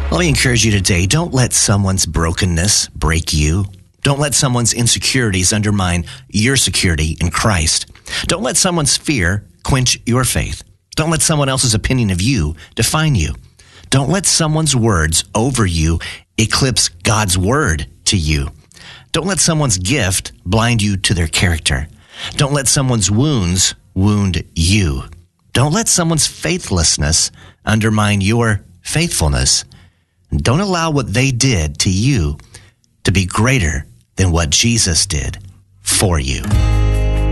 Let me encourage you today. Don't let someone's brokenness break you. Don't let someone's insecurities undermine your security in Christ. Don't let someone's fear quench your faith. Don't let someone else's opinion of you define you. Don't let someone's words over you eclipse God's word to you. Don't let someone's gift blind you to their character. Don't let someone's wounds wound you. Don't let someone's faithlessness undermine your faithfulness. Don't allow what they did to you to be greater than what Jesus did for you.